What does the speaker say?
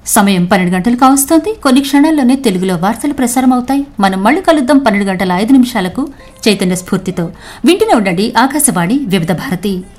సమయం 12 గంటలు కావస్తోంది. కొన్ని క్షణాల్లోనే తెలుగులో వార్తలు ప్రసారం అవుతాయి. మనం మళ్ళీ కలుద్దాం 12 గంటల 5 నిమిషాలకు చైతన్య స్ఫూర్తితో. వింటూనే ఉండండి ఆకాశవాణి వివిధ భారతి.